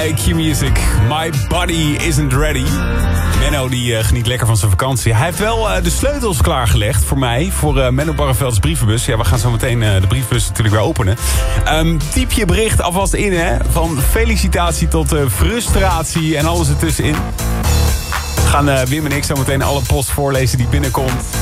bij Q-Music. My body isn't ready. Menno die geniet lekker van zijn vakantie. Hij heeft wel de sleutels klaargelegd voor mij. Voor Menno Barrevelds brievenbus. Ja, we gaan zo meteen de brievenbus natuurlijk weer openen. Typ je bericht alvast in, hè. Van felicitatie tot frustratie en alles ertussenin. We gaan Wim en ik zo meteen alle post voorlezen die binnenkomt.